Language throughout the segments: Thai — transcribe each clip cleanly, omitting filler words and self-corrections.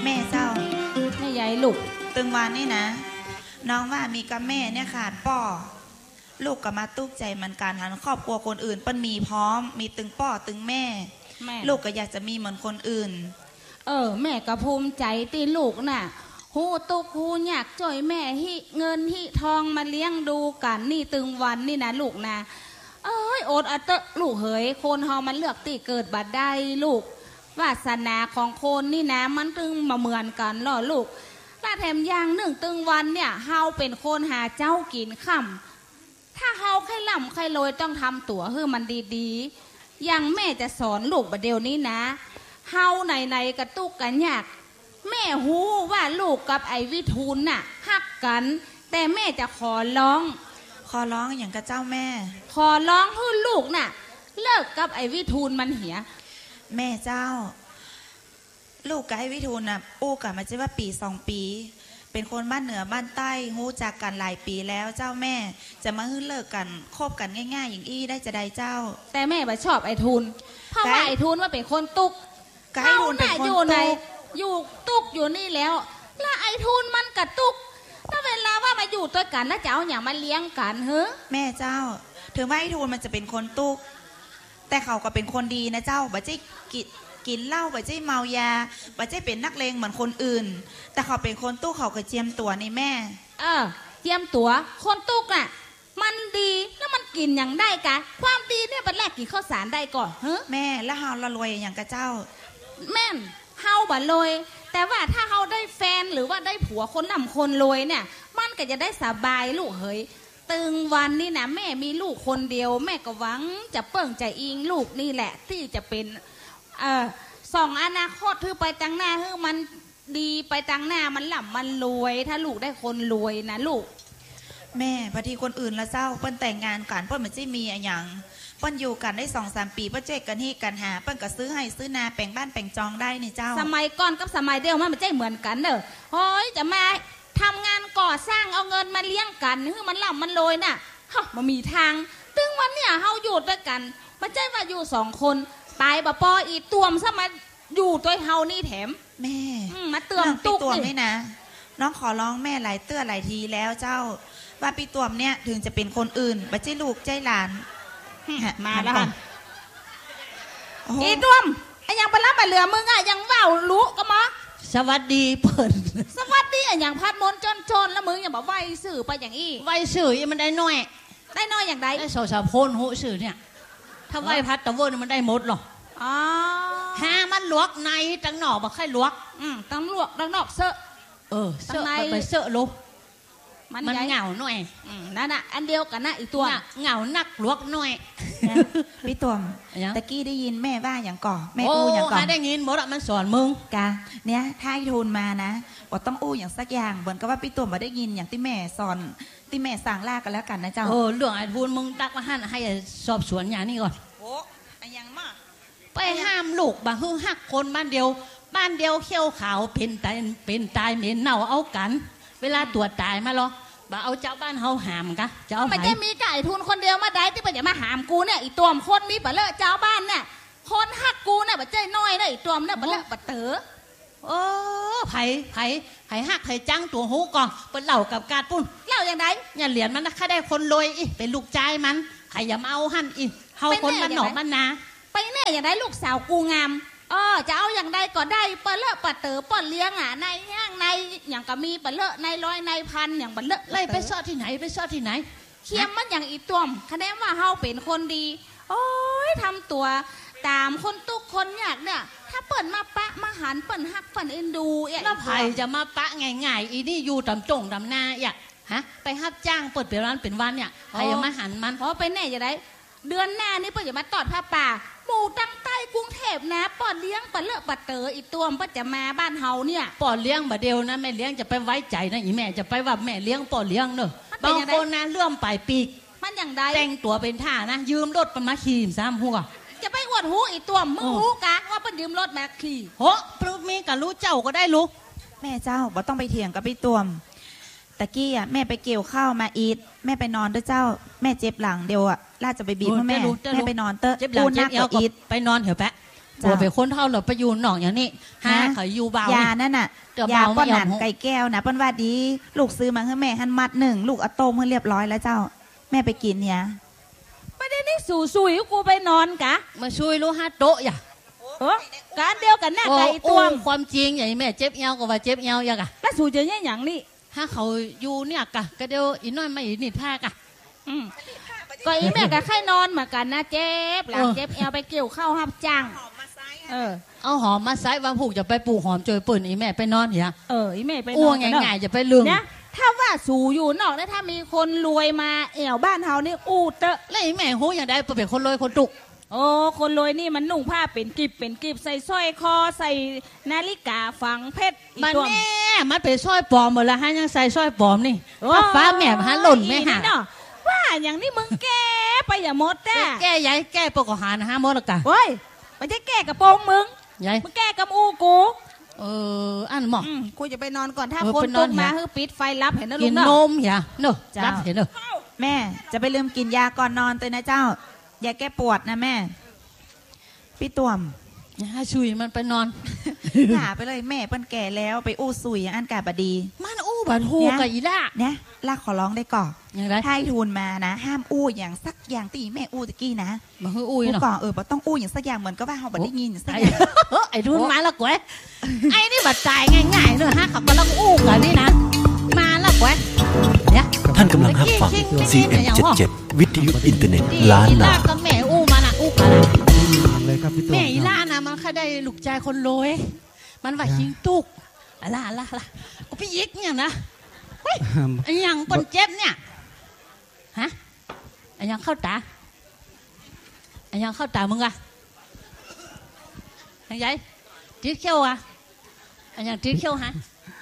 แม่เจ้าแม่ใหญ่ลูกตึงวันนี่นะน้องว่ามีกับแม่เนี่ยขาดป่อลูกก็มาตุกใจเหมือนกันหันครอบครัวคนอื่นเปิ้นมีพร้อมมีตึงป่อตึงแม่ลูกก็อยากจะมีเหมือนคนอื่นแม่ก็ภูมิใจตีลูกน่ะฮู้ตุกฮู้อยากจ่อยแม่ฮิเงินฮิทองมาเลี้ยงดูกันนี่ตึงวันนี่นะลูกนะโอดอัตลูกเหยคนเฮามันเลือกตีเกิดบัดได้ลูกวาสนาของคนนี่นะมันตึงมาเหมือนกันล่อลูกและแถมอย่างหนึ่งตึงวันเนี่ยเฮาเป็นคนหาเจ้ากินค่ำถ้าเฮาใครล่ำใครรวยต้องทำตัวให้มันดีๆอย่างแม่จะสอนลูกบัดเดียวนี้นะเฮาไหนกระตุกกันยากแม่ฮู้ว่าลูกกับไอ้วิทูลน่ะฮักกันแต่แม่จะขอร้องอย่างกับเจ้าแม่ขอร้องให้ลูกน่ะเลิกกับไอ้วิทูลมันเหียแม่เจ้าลูกกับไอ้วิทูลน่ะอู้กันมาจะว่าปี2 ปีเป็นคนบ้านเหนือบ้านใต้ฮู้จักกันหลายปีแล้วเจ้าแม่จะมาให้เลิกกันคบกันง่ายๆอย่างอี้ได้จะได้เจ้าแต่แม่บ่ชอบไอ้ทูลเพราะว่าไอ้ทูลว่าเป็นคนตุกไอ้ทูลเป็นคนตุกอยู่ตุกอยู่นี่แล้วแล้วไอ้ทูลมันกระตุกถ้าเวลาว่ามาอยู่ตัวกันแล้วจะเอาอย่างมาเลี้ยงกันเฮ้แม่เจ้าถึงว่าไอ้ทูลมันจะเป็นคนตุกแต่เขาก็เป็นคนดีนะเจ้าบ่ใช่กินเหล้าบ่ใช่เมายาบ่ใช่เป็นนักเลงเหมือนคนอื่นแต่เขาเป็นคนตุกเขาก็เจียมตัวในแม่เจียมตัวคนตุกอ่ะมันดีแล้วมันกินอย่างได้กะความดีเนี่ยเป็นแรกกี่ข้าวสารได้ก่อนเฮ้แม่แล้วเฮาละรวยอย่างกับเจ้าแม่นเฮาบ่รวยแต่ว่าถ้าเฮาได้แฟนหรือว่าได้ผัวคนนำคนรวยเนี่ยมันก็จะได้สบายลูกเฮ้ยตึงวันนี่นะแม่มีลูกคนเดียวแม่ก็หวังจะเปิ่งใจอิงลูกนี่แหละที่จะเป็นส่องอนาคตคือไปตั้งหน้าคือมันดีไปตั้งหน้ามันหล่ำมันรวยถ้าลูกได้คนรวยนะลูกแม่พอดีคนอื่นละเจ้าเปิ้นแต่งงานกันเปิ้นมันจะมีอย่างเปิ้นอยู่กันได้2-3 ปีเปิ้นเจ๊กันที่กันหาเปิ้นก็ซื้อให้ซื้อนาแปลงบ้านแปลงจองได้นี่เจ้าสมัยก่อนกับสมัยเดียวมันจะเหมือนกันเด้อโอ้ยจะมาทำงานก่อสร้างเอาเงินมาเลี้ยงกันคือมันหล่ำมันรวยน่ะมันมีทางตึงวันเนี่ยเฮาอยู่ด้วยกันมันใจว่าอยู่2 คนตายบ่ปออีตวมซะมาอยู่ตัวเฮานี่แถมแม่มาเตือนตุกนี่นะน้องขอร้องแม่หลายเตื้อหลายทีแล้วเจ้าว่าปีตวมเนี่ยถึงจะเป็นคนอื่นบ่ใช่ลูกใจหลานมาแล้วอีตวมไอ้ยังไปรับไปเหลือมึงอ่ะยังว่าวรู้ก็มาสวัสดีเปิ่นสวัสดีไอ้ยังพัดมนจนแล้วมึงยังบอกไหวสื่อไปอย่างอี้ไหวสื่อมันได้น้อยอย่างไรได้สาวโพนหูสื่อเนี่ยถ้าไหวพัดตะวันมันได้หมดหรอหามันลวกในตั้งหนอกบ่ค่อยลวกตั้งลวกตั้งนอกเสอะเสอะไปเสอะลูกมันเหงาหน่อยนั่นน่ะอันเดียวกันนะอีตัวเหงานักลวกหน่อยพี่ตัวตะกี้ได้ยินแม่ว่าอย่างก่อแม่อู้อย่างก่อได้ยินหมดมันสอนมึงกะเนี่ยถ้าให้ทูลมานะบอกต้องอู้อย่างสักอย่างเหมือนกับว่าพี่ตัวมาได้ยินอย่างที่แม่สอนที่แม่สั่งลากันแล้วกันนะเจ้าเรื่องไอ้ทูลมึงตักมาให้สอบสวนอย่างนี้ก่อนโอ้ไอ้ยังมากไปห้ามลูกบ่ฮือหักคนบ้านเดียวเขี้ยวขาวเป็นตายเหม็นเน่าเอากันเวลาตรวจตายมาหรอบ่เอาเจ้าบ้านเฮาหามกะเจ้าไม่ได้มีไก่ทุนคนเดียวมาได้ที่ไปอย่ามาหามกูเนี่ยอีตัวมคนมีบ่เลอะเจ้าบ้านเนี่ยคนหักกูเนี่ยบ่ใจน้อยเนี่ยอีตัวมเนี่ยบ่เลอะบ่เต๋อไผ่หักไผ่จังตัวหูก่อนเปิ้นเล่ากับกาดปุ้นเล่าอย่างไรอย่าเหรียญมันแค่ได้คนรวยอีเป็นลูกชายมันใครอย่ามาเอาหั่นอีเฮาคนมันหนอกมันนาไปแน่อย่างไรลูกสาวกูงามจะเอาอย่างใดก็ได้เปเลอะปะเต๋อป้อนเลี้ยงในห้างในอย่างก็มีปะเลอะในร้อยในพันอย่างปะเลอะไล่ไปซ่อที่ไหนเคียมมันอย่างอีต้วมคะแนนว่าเฮาเป็นคนดีโอ้ยทำตัวตามคนตุกคนอยากเนี่ยถ้าเปิดมาปะมาหันเปิดหักเปิดเอ็นดูแล้วไผ่จะมาปะง่ายๆอีนี่อยู่ตำจงตำนาไปฮับจ้างเปิดเป็นร้านเป็นวันเนี่ยใครจะมาหันมันไปแน่จะได้เดือนหน้านี่เปิดจะมาตอดผ้าป่าหมู่ตั้งใต้กรุงเทพนะปอดเลี้ยงปะเลอะปะเต๋ออีตัวมันจะมาบ้านเฮาเนี่ยปอดเลี้ยงบ่เดียวนะแม่เลี้ยงจะไปไว้ใจนะอีแม่จะไปว่าแม่เลี้ยงปอดเลี้ยงเนอะบางคนนะเลื่อมปลายปีกมันอย่างใดแต่งตัวเป็นท่านะยืมรถมาขี่3 หัวจะไปอวดหูอีตัวมึงหูกะว่าเพิ่นยืมรถมาขี่โหปลุกมีกับรู้เจ้าก็ได้รู้แม่เจ้าบ่ต้องไปเถียงกับพี่ตัวตะกี้แม่ไปเกี่ยวข้าวมาอีทแม่ไปนอนด้วยเจ้าแม่เจ็บหลังเดียวล่าจะไปบีบพ่อแม่ไปนอนเตอะเจ็บหลังเจ็บเอวอีทไปนอนเถอะแปะกลัวไปคนเท่าเราไปอยู่หนองอย่างนี้ฮะเขาอยู่เบายานั่นน่ะเดี๋ยวยาเบาป้อนไม่ยหอมนานไก่แก้วนะเปิ้นว่าดีลูกซื้อมาให้แม่หันมัดหนึ่งลูกเอาต้มให้เรียบร้อยแล้วเจ้า แม่ไปกินเนี่ยไม่ได้นี่สู่สุยกูไปนอนกะมาช่วยลูกฮะโต๊ะอย่าการเดียวกันหน้าไก่ตัวความจริงอย่างแม่เจ็บเอวก็ว่าเจ็บเอวอย่างอะแล้วสู่จะเนี่ยอย่างนี้ถ้าเขาอยู่เนี่ยกะก็เดี๋ยวอีน้อยไม่อีนี่ท่ากะอืมก็อีแม่กับไข้นอนเหมือนกันนะเจ็บหลังเจ็บเอวไปเกี่ยวเข้าหับจังเอาหอมมาใส่ว่าผูกจะไปปลูกหอมจอยปืนอีแม่ไปนอนเหียอีแม่ไปนอนอ้วงง่ายๆจะไปลืมนะถ้าว่าสู่อยู่นอกแล้วถ้ามีคนรวยมาแอวบ้านเฮานี่อู้เตอะแล้วอีแม่หูอย่างใดเป็นคนรวยคนตุกโอ้คนรวยนี่มันนุ่งผ้าเป็นกิบใส่สร้อยคอใส่นาฬิกาฝังเพชรอีมันตัวแน่มันเป็นสร้อยปลอมหมดแล้วฮะยังใส่สร้อยปลอมนี่ถ้าฟ้าแม่ฮะหล่นไม่หาเนาะว่าอย่างนี้มึงแก้ไปอย่าหมดแต่แก้ย้ายแก้ปกหารนะฮะมดละกะเฮ้ยมันจะแก้กระโปรงมึงย้ายมึงแก้กับอูกูอันหมอกูจะไปนอนก่อนถ้าเออคนไปนตอนกเถอะมาคือปิดไฟรับเห็นนะลุกิงนเนาะนมเหียเนอะจ้ารับเห็นเนอะแม่จะไปลืมกินยาก่อนนอนตัวนะเจ้ายาแก้ปวดนะแม่พี่ต่วมฮะชุยมันไปนอนหาไปเลยแม่เปิ้นแก่แล้วไปอู้ซุยอย่างอันกาบดีมันอู้บัดฮูกับอีล่าเนี่ยลากขอร้องได้ก่อนอย่างไรถ้าให้ทูลมานะ ห้ามอู้อย่างสักอย่างตีแม่อู้ตะกี้นะมาฮืออุ้ยอู้เนาะก่อนบ่ต้องอู้อย่างสักอย่างเหมือนก็ว่าเฮาบ่ได้ยินสักไอ้อย่างไอ้ทุนมาและกวยไอ้นี่บัดตายง่ายๆเนอะฮะขับกำลังอู้กันนี่นะมาและกวยเนี่ยท่านกำลังรับฟัง CM77 วิทยุอินเทอร์เน็ตล้านนากับแม่อู้มาน่ะอู้กันเลยครับพี่ตัวแม่อีล่านะมันแค่ได้ลูกใจคนรวยมันว่าชิงตุกอะไรก็พี่ยิกเนี่ยนะเฮ้ยไอ้ยังปนเจ็บเนี่ยฮะไอ้ยังเข้าตาไอ้ยังเข้าตามึงอะไอ้ยัยติดเขี้ยวอะไอ้ยังติดเขี้ยวฮะ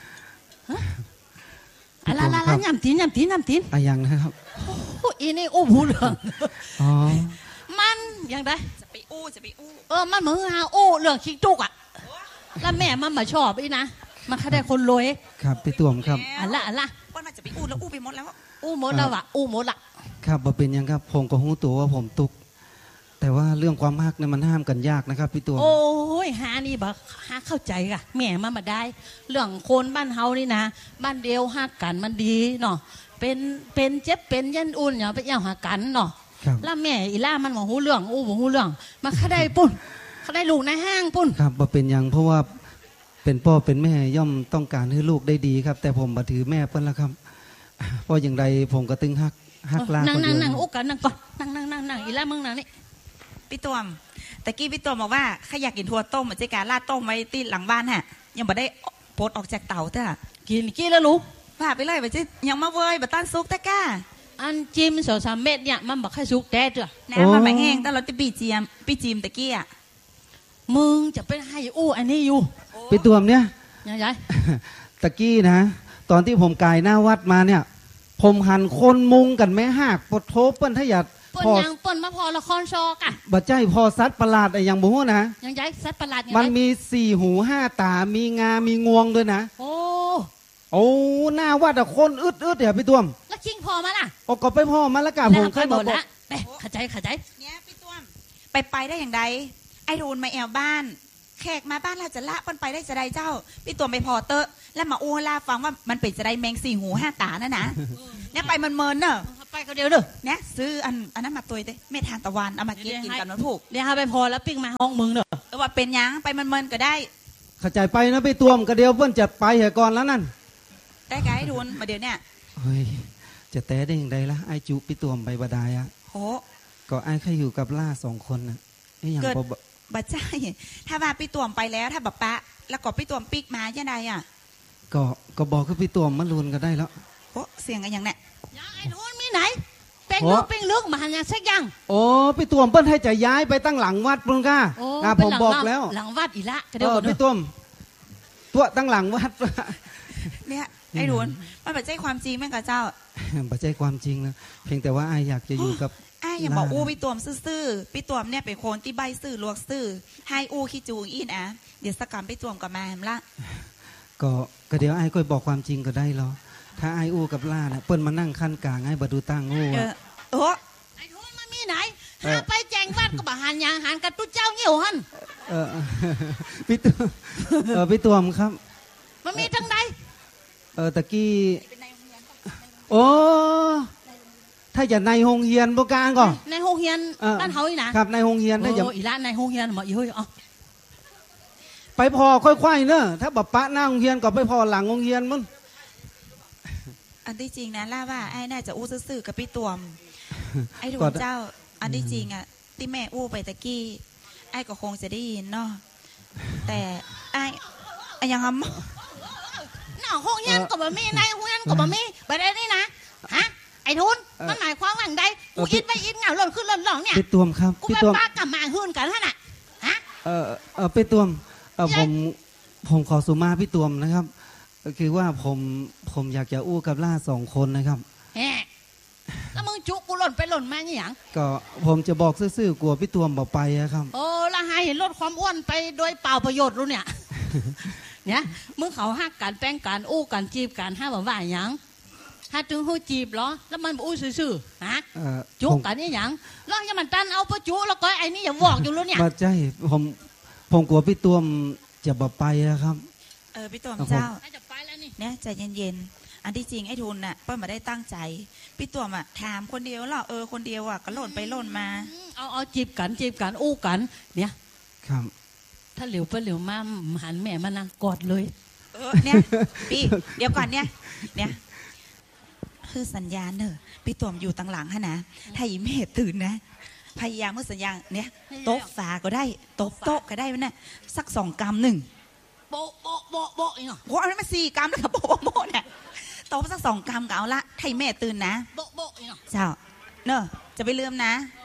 อะไรยำตีนอายังนะครับอีนี่อู้หูเหลืองอ๋อมันยังไงจะไปอู้มันเหมือนฮาอู้เรื่องชิงตุกอะแล้วแม่มันมาชอบอีนะมันแค่ได้คนรวยครับพี่ตัวครับอะไรว่าน่าจะไปอู้แล้วอู้ไปหมดแล้วอู้หมดแล้วอะอู้หมดละครับบ่เป็นหยังครับผมก็หูตัวว่าผมตุก แต่ว่าเรื่องความฮักเนี่ยมันห้ามกันยากนะครับพี่ตัวโอ้ยหานี่บักหาเข้าใจกะแม่มาได้ เรื่องคนบ้านเฮานี่นะบ้านเดียวฮักกันมันดีเนาะเป็นเจ็บเป็นยันอุ่นอย่าไปเย่าหากันเนาะครับแล้วแม่อีล่ามันบอกหูเรื่องอู้บอกหูเรื่องมาแค่ได้ปุ่นเขาได้ลูกในห้างปุ่นครับบ่เป็นหยังเพราะว่าเป็นพ่อเป็นแม่ย่อมต้องการให้ลูกได้ดีครับ แต่ผมบ่ถือแม่เพิ่นแล้วครับเพราะอย่างไรผมก็ตึงฮักลานั่คนเดียวงอู้กันนั่งก่อนนั่งอีล่ามึงนั่งนี่พี่ต่วมตะกี้พี่ต่วมบอกว่าใครอยากกินถั่วต้มเจ๊กาลาดต้มไว้ตีหลังบ้านฮะยังบ่ได้โพดออกจากเตาเด้อกินแล้วลูกว่าไปเลยไปจิยังมาเว้ยบ่ต้านซุกตะก้าอันจิ้ม2-3 เม็ดเนี่ยมันบอกให้สุกแดดจ้ะน้ำมันไม่แห้งแต่เราจะปีจิมตะกี้อ่ะมึงจะเป็นให้อู้อันนี้อยู่พี่ตัวเนี่ยยังไงตะกี้นะ ตอนที่ผมกายหน้าวัดมาเนี่ย ผมหันคนมุงกันแม่หากปดโทบเปิ้นทะยัดปนพอยังปนมาพอละครชอกะบัดใจพอซัดประหลาดอะไรอย่างบ่ฮู้นะยังไงสัตว์ประหลาดยังมันไงมี4 หู 5 ตา มีงา มีงวงด้วยนะโอ้โอ้หน้าวัดอะคนอึดเดี๋ยวพี่ต้วมแล้วคิงพอมาล่ะโอ้ก็ไปพ่อมาแล้วกับผมแล้วเคยหมบอกดละเอ๊ะเข้าใจเนี่ยพี่ต้วมไปได้อย่างใดไอ้รูนมาแอวบ้าน แขกมาบ้านเราจะละมันไปได้จะได้เจ้า พี่ต้วมไปพอเตอะแล้วมาอู้ลาฟังว่ามันเป็นจะได้แมง4 หู 5 ตานะเนี่ยไปมันเมินเนอะไปก็เดียวเด้อเนี่ยซื้ออันนั้นมาตัวเด้เม็ดทานตะวันเอามากินกันมันผูกเดี๋ยวหาไปพอแล้วปิ้งมาห้องมึงเด้อว่าเป็นยังไปมันเมินก็ได้เข้าใจไปนะพี่ต้วมก็เดียวเพิ่นจะไปเหตุก่อนแล้วนั่นได้ไกด์รูนมาเดี๋ยวเนี่ยเฮ้ยจะแต้ได้อย่างไรล่ะไอจุพี่ต้วมไปบดายอะโหก็ไอแค่อยู่กับล่า2 คนน่ะไออย่างเกิดบ่บัดใจถ้าว่าพี่ต้วมไปแล้วถ้าแบบปะแล้วก็พี่ต้วมปิกมายังไงอ่ะก็บอกคือพี่ต้วมมาลุนก็ได้แล้วโหเสียงกันอย่างเนี่ยยังไอ้ทุนมีไหนเป็นลูกเป็นเลือกมาหันยังสักยังโอ้พี่ต้วมเพิ่นให้จะย้ายไปตั้งหลังวัดปุ่นก้าโอ้ผมบอกแล้วหลังวัดอีละก็เดียวกันพี่ต้วมตัวตั้งหลังวัดเนี่ยไอ้รูนมันบัดใจความจริงแม่กับเจ้าปัจจัยความจริงนะเพียงแต่ว่าไออยากจะอยู่กับอย่าบอกอู้พี่ต้วมซื่อๆพี่ต้วมเนี่ยเป็นคนที่ใบซื่อลวกซื่อให้อู้ขี้จูงอีนะเดี๋ยวสกกรรมพี่ต้วมกับมาแฮมละก็เดี๋ยวไอ้ก็บอกความจริงก็ได้หรอถ้าไอ้อู้กับล่าเนี่ยเปิ้นมานั่งขั้นกลางไอ้บดูตั้งอู้เออไอ้ทุนมันมีไหนหาไปแจงวัดก็บาหันยางหันกันตุ้เจ้าเหี่ยวหันเออ พี่ตัวพี่ตัวมครับมันมีทั้งใดตะกี้โอ้ถ้าอย่าในโรงเรียนโบกลางก่อนในโรงเรียนบ้านเฮาอีนะครับในโรงเรียนถ้าอย่าอีละในโรงเรียนหมออีเฮ้ยอ๋อไปพอค่อยๆเนอะถ้าแบบปะหน้าโรงเรียนก็ไปพอหลังโรงเรียนมั้งอันที่จริงนะล่าว่าไอ้น่าจะอู้ซื่อๆกับพี่ตวม ไอ้ทุนเจ้า อันที่จริงอ่ะที่แม่อู้ไปตะกี้ไอ้ก็คงจะได้ยินเนาะแต่ไอ้ยังทำหน้าโรงเรียนก็บ่มีในโรงเรียนก็บ่มีบ่ได้นี่นะฮะไอ้ทุนมันหมายความว่าใดกูอิดไปอิดเหงาหล่นขึ้นหล่นหลองเนี่ยพี่ตัวมครับกูพี่ไปตัวมป้ากลับมาหื่นกันฮะน่ะฮะพี่ตัวมผมขอสุมาพี่ตัวมนะครับก็คือว่าผมอยากจะอู้กับล่า2 คนนะครับแหมแล้วมึงจุกกูหล่นไปหล่นมาเนี่ยหยังก็ผมจะบอกซื่อๆกลัวพี่ตัวมบอกไปอะครับโอ้ละให้ลดความอ้วนไปโดยเปล่าประโยชน์รู้เนี่ย เนี่ยมึงเขาหักการแป้งการอู้การจีบการห้าบ่ว่าหยังถ้าถึงหูจีบเหรอแล้วมันอู้ซื่อๆฮะจุกกันนี่หยังแล้วยังมันตันเอาประจุแล้วก็ไอ้นี่อย่าบอกอยู่รู้เนี่ยมาใช่ผมกลัวพี่ตัวมจะบอกไปอะครับพี่ตวมเจ้าจะไปแล้วนี่เนี่ยใจเย็นๆ อันที่จริงไอ้ทุนน่ะเปิ้ลมาได้ตั้งใจ พี่ตัวมาถามคนเดียวหรอคนเดียวอ่ะก็หล่นไปหล่นมาเอาจีบกันอู้กันเนี่ยครับถ้าเหลียวไปเหลียวมาหันแม่มานั่งกอดเลยเนี่ยพี่เดี๋ยวก่อนเนี่ยคือสัญญาณเนอะพี่ตัวมอยู่ตั้งหลังฮะนะถ้าอีเมตื่นนะพยายามเมื่อสัญญาณเนี่ยโต๊ะฝาก็ได้โต๊ะก็ได้มันน่ะสัก2 กรัมโบะโบะโบะโบะอีกเหรอโอ้อันนั้นมัน4 กรัมแล้วครับโบเนี่ยโต๊ะสัก2 กรัมก็เอาละให้แม่ตื่นนะโบะโบะอีกเหรอเจ้าเนอะจะไปลืมนะ